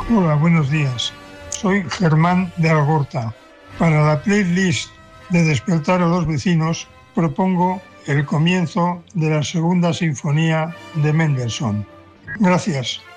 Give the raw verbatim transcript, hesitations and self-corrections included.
Hola, buenos días. Soy Germán de Algorta. Para la playlist de Despertar a los Vecinos propongo el comienzo de la Segunda Sinfonía de Mendelssohn. Gracias.